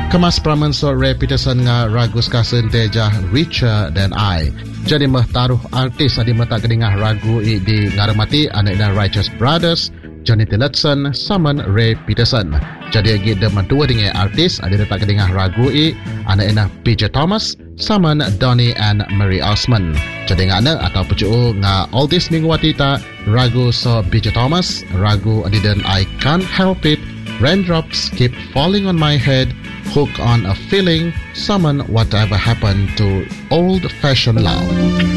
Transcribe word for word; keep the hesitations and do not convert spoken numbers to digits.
Kemas pramen so Ray Peterson nga ragu skasen teja Richer Than I. Jadi mah taruh artis adi mah tak kedingah ragu i di ngaramati anak dan Righteous Brothers, Johnny Tillotson, saman Ray Peterson. Jadi agi de dua dengan artis adi tak kedingah ragu i anak dan P J Thomas, saman Donny and Mary Osmond. Jadi ngana atau pucu nga all this minggu watita ragu so P J Thomas, ragu adi dan I Can't Help It, Raindrops Keep Falling on My Head, Hook on a Feeling, Summon Whatever Happened to Old Fashioned Love.